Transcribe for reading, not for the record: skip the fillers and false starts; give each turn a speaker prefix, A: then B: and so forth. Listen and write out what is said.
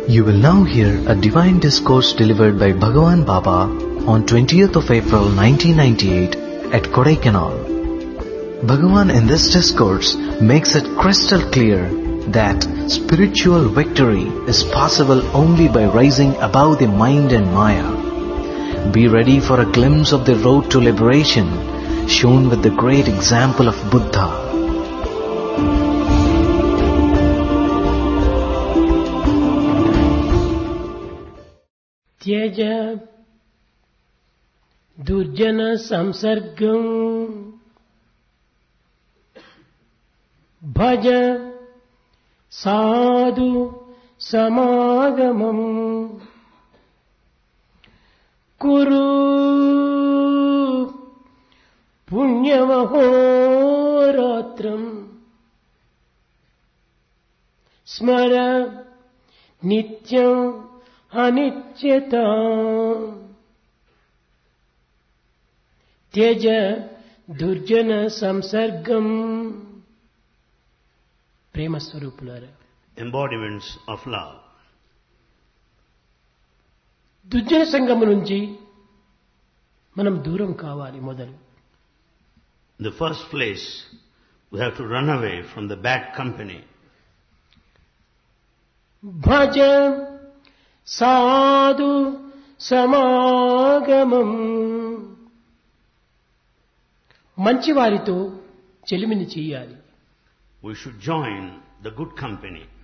A: You will now hear a divine discourse delivered by Bhagavan Baba on 20th of April 1998 at Kodaikanal. Bhagavan in this discourse makes it crystal clear that spiritual victory is possible only by rising above the mind and maya. Be ready for a glimpse of the road to liberation shown with the great example of Buddha.
B: త్యజ దుర్జన సంసర్గం భజ సాధు సమాగమం కురు పుణ్యమహోరాత్రం స్మర నిత్యం అనిత్యత త్యజ దుర్జన సంసర్గం. ప్రేమ స్వరూపులారా,
C: embodiments of love.
B: దుర్జన సంగము నుంచి మనం దూరం కావాలి. మొదలు
C: In the first place, we have to run away from the bad company.
B: భజ సాధు సమాగమం. మంచివారితో చెలిమిని చేయాలి.
C: We should join the good company.